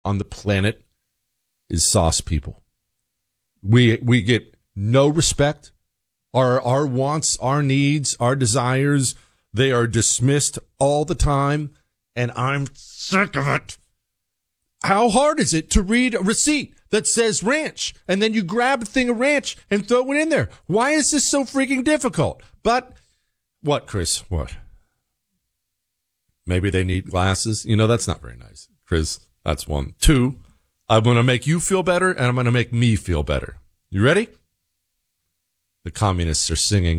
on the planet is sauce people. We get no respect. Our wants, our needs, our desires, they are dismissed all the time, and I'm sick of it. How hard is it to read a receipt that says ranch, and then you grab a thing of ranch and throw it in there? Why is this so freaking difficult? But what, Chris? What? Maybe they need glasses. You know, that's not very nice. Chris, that's one. Two, I'm going to make you feel better, and I'm going to make me feel better. You ready? The communists are singing